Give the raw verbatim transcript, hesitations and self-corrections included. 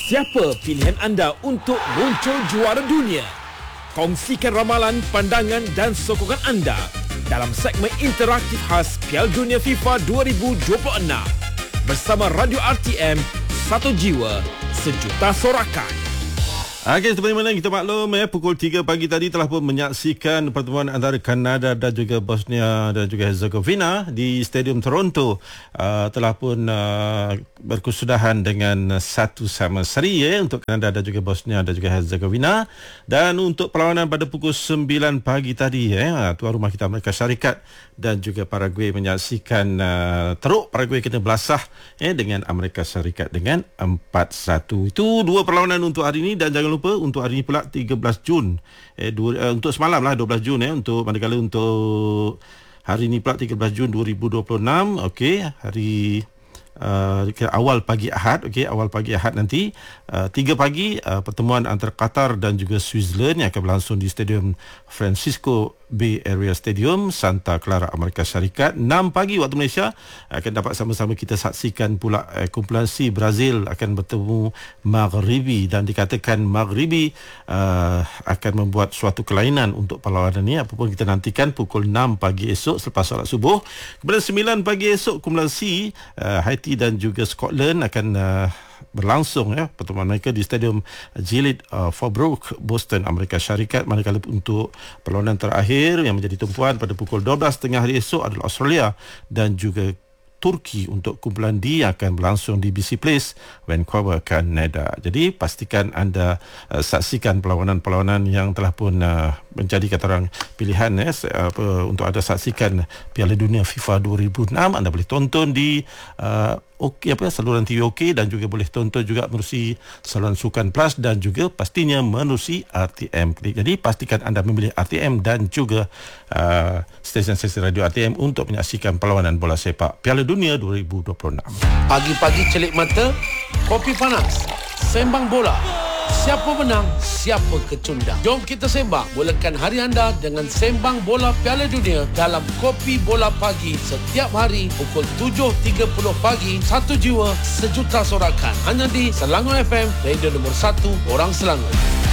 Siapa pilihan anda untuk muncul juara dunia? Kongsikan ramalan, pandangan dan sokongan anda dalam segmen interaktif khas Piala Dunia FIFA dua ribu dua puluh enam bersama Radio R T M, satu jiwa, sejuta sorakan. Okey, seperti mana kita maklum ya, pukul tiga pagi tadi telah pun menyaksikan pertemuan antara Kanada dan juga Bosnia dan juga Herzegovina di Stadium Toronto. Uh, telah pun uh, berkesudahan dengan satu sama seri ya, untuk Kanada dan juga Bosnia dan juga Herzegovina. Dan untuk perlawanan pada pukul sembilan pagi tadi ya, tuan rumah kita Amerika Syarikat dan juga Paraguay menyaksikan uh, teruk Paraguay kena belasah ya, dengan Amerika Syarikat dengan empat satu. Itu dua perlawanan untuk hari ini. Dan jangan lupa untuk hari ini pula tiga belas Jun eh, dua, uh, untuk semalam lah dua belas Jun eh, untuk manakala untuk hari ini pula tiga belas Jun dua ribu dua puluh enam. Okey, hari Uh, awal pagi Ahad, okey, awal pagi Ahad nanti uh, tiga pagi uh, pertemuan antara Qatar dan juga Switzerland yang akan berlangsung di Stadium Francisco Bay Area Stadium, Santa Clara, Amerika Syarikat. enam pagi waktu Malaysia akan dapat sama-sama kita saksikan pula uh, kumpulan C Brazil akan bertemu Maghribi, dan dikatakan Maghribi uh, akan membuat suatu kelainan untuk perlawanan ini. Apapun kita nantikan pukul enam pagi esok selepas solat subuh. Kemudian sembilan pagi esok kumpulan C uh, Haiti dan juga Scotland akan uh, berlangsung ya, pertemuan mereka di Stadium Gillette uh, Farbrook, Boston, Amerika Syarikat. Manakala untuk perlawanan terakhir yang menjadi tumpuan pada pukul dua belas tiga puluh hari esok adalah Australia dan juga Turki untuk kumpulan D yang akan berlangsung di B C Place, Vancouver, Kanada. Jadi pastikan anda uh, saksikan perlawanan-perlawanan yang telah pun uh, menjadi kata orang pilihan eh, apa, untuk anda saksikan Piala Dunia FIFA dua ribu enam. Anda boleh tonton di uh, Okey apa saluran T V Okey, dan juga boleh tonton juga menerusi saluran Sukan Plus dan juga pastinya menerusi R T M Klik. Jadi pastikan anda memilih R T M dan juga uh, stesen-stesen radio R T M untuk menyaksikan perlawanan bola sepak Piala Dunia dua ribu dua puluh enam. Pagi-pagi celik mata, kopi panas, sembang bola. Siapa menang, siapa kecundang. Jom kita sembang, mulakan hari anda dengan sembang bola Piala Dunia dalam Kopi Bola Pagi setiap hari pukul tujuh tiga puluh pagi. Satu jiwa, sejuta sorakan. Hanya di Selangor F M, radio nombor satu orang Selangor.